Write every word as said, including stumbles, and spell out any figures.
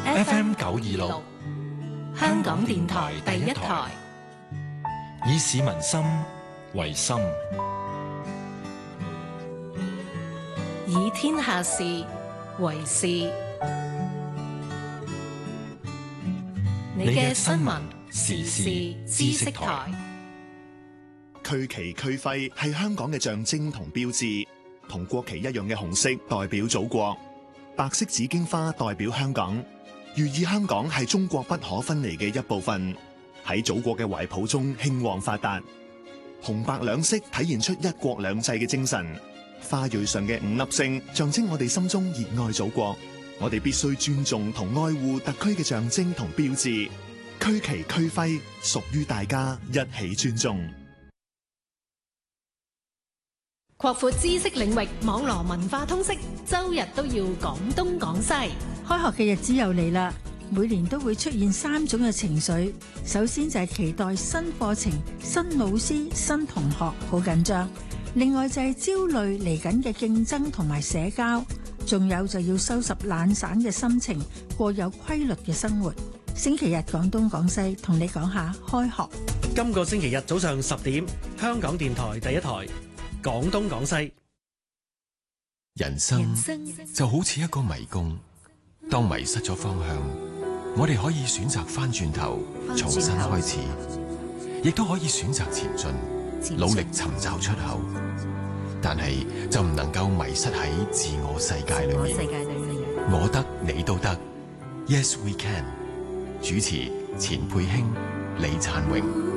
F M 九二六，香港電台第一台，以市民心為心， 以天下事為事。你嘅新聞時事知識台。 區旗區徽係香港嘅象徵同標誌，同國旗一樣嘅紅色代表祖國，白色紫荊花代表香港，寓意香港係中國不可分離嘅一部分，喺祖國嘅懷抱中興旺發達。紅白兩色體現出一國兩制嘅精神，花蕊上嘅五粒星象徵我哋心中熱愛祖國，我哋必須尊重同愛護特區嘅象徵同標誌，區旗區徽屬於大家，一起尊重。 擴闊知識領域，網羅文化通識，周日都要講東講西。 開學嘅日子又嚟啦，每年都會出現三種嘅情緒。首先就係期待新課程、新老師、新同學，好緊張。另外就係焦慮嚟緊嘅競爭同埋社交，仲有就要收拾懶散嘅心情，過有規律嘅生活。星期日講東講西，同你講下開學。 今個星期日早上十點，香港電台第一台。講東講西。 人生就好似一個迷宮，當迷失咗方向，我哋可以選擇翻轉頭重新開始，亦都可以選擇前進，努力尋找出口。但係就唔能夠迷失喺自我世界裏面。我得你都得， Yes we can。主持錢佩卿、李燦榮。